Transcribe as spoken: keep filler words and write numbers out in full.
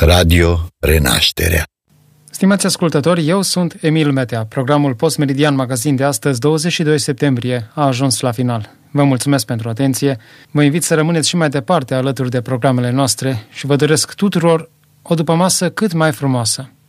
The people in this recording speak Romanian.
Radio Renașterea. Stimați ascultători, eu sunt Emil Metea. Programul Post-Meridian Magazin de astăzi, douăzeci și doi septembrie, a ajuns la final. Vă mulțumesc pentru atenție, vă invit să rămâneți și mai departe alături de programele noastre și vă doresc tuturor o dupămasă cât mai frumoasă.